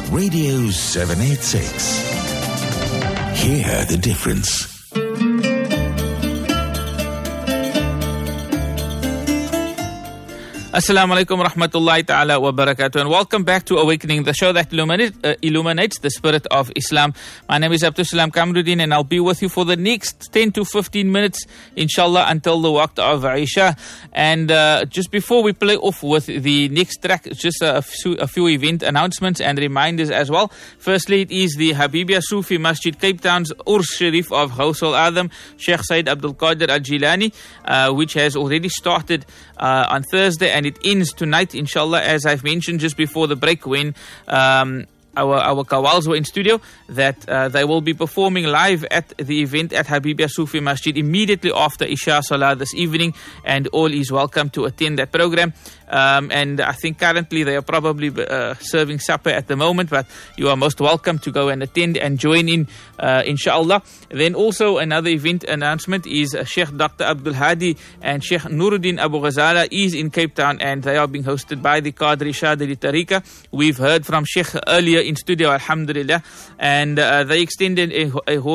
Radio 786. Hear the difference. Assalamu alaikum rahmatullahi ta'ala wa barakatuh, and welcome back to Awakening, the show that illuminates the spirit of Islam. My name is Abdul Salam Kamruddin, and I'll be with you for the next 10 to 15 minutes, inshallah, until the waqt of Isha. And just before we play off with the next track, just a few event announcements and reminders as well. Firstly, it is the Habibia Sufi Masjid, Cape Town's Urs Sharif of Ghaus al-Azam, Sheikh Sayyid Abdul Qadir Al-Jilani, which has already started on Thursday, and it ends tonight, inshallah, as I've mentioned just before the break when our Kawals were in studio, that they will be performing live at the event at Habibia Sufi Masjid immediately after Isha Salah this evening, and all is welcome to attend that program. And I think currently they are probably serving supper at the moment, but you are most welcome to go and attend and join in, inshallah. Then also another event announcement is Sheikh Dr. Abdul Hadi and Sheikh Nuruddin Abu Ghazala is in Cape Town, and they are being hosted by the Qadri Shadili Tariqa. We've heard from Sheikh earlier in studio, alhamdulillah, and they extended a